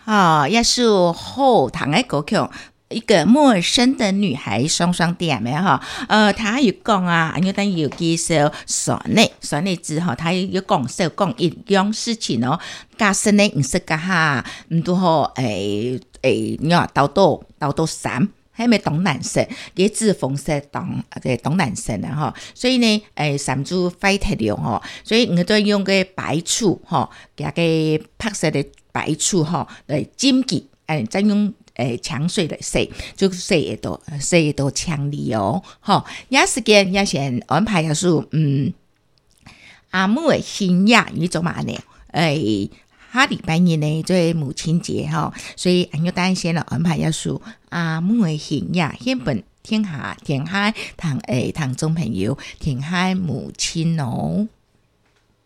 也是好听的歌曲。一个陌生的女孩双双点的哈，他有讲啊，因为等有介绍选内之后，他有讲一樣事情哦，假設呢唔識噶哈，唔都好你話到三。係咪東南省？嘅字風是東南省啊！哈，所以呢，三組快鐵了哈，所以我都用個白醋哈，加個拍攝的白醋哈來浸記，再用強水來洗，就洗到強力哦。哈，也時間也先安排下數，阿母的新呀，你做嘛呢？下禮拜日呢，做母親節哈，所以我等先來安排一首阿母的新呀，獻本天下同眾朋友，天下母親哦。